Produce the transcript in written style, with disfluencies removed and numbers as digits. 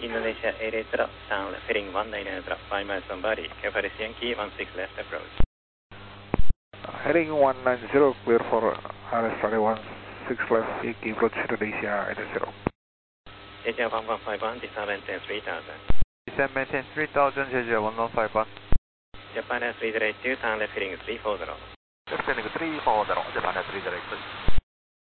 Indonesia 880, turn left heading 190, 5 miles on body, Capital Yankee 16 left approach. Heading 190, clear for RS 16 left, Yankee approach Indonesia 880. Asia 1151, descend maintain 3000. Descend maintain 3000, Asia 1151. Japan Air 382, turn left heading 340. Left heading 340, Japan Air 382.